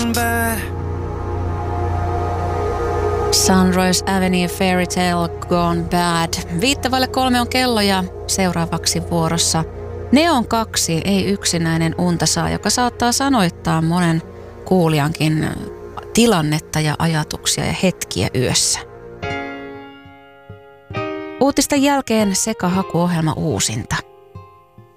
gone bad. Sunrise Avenue Fairy Tale Gone Bad. 2:05 on kello ja seuraavaksi vuorossa Neon 2, ei yksinäinen unta saa, joka saattaa sanoittaa monen kuulijankin tilannetta ja ajatuksia ja hetkiä yössä. Uutisten jälkeen sekahakuohjelma uusinta.